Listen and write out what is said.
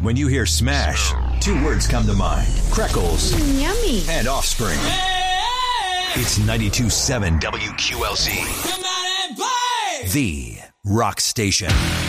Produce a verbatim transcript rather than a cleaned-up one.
When you hear Smash, two words come to mind. Freckles Mm, yummy. and Offspring. It's ninety-two point seven W Q L Z. The Rock Station.